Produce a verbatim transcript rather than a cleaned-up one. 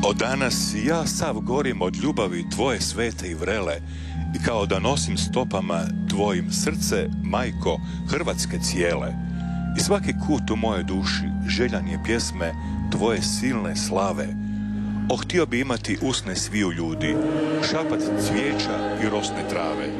Od danas ja sav gorim od ljubavi tvoje svete i vrele i kao da nosim stopama tvojim srce, majko, Hrvatske cijele. I svaki kut u mojoj duši željan je pjesme tvoje silne slave. O, htio bi imati usne sviju ljudi, šapat cvijeća i rosne trave.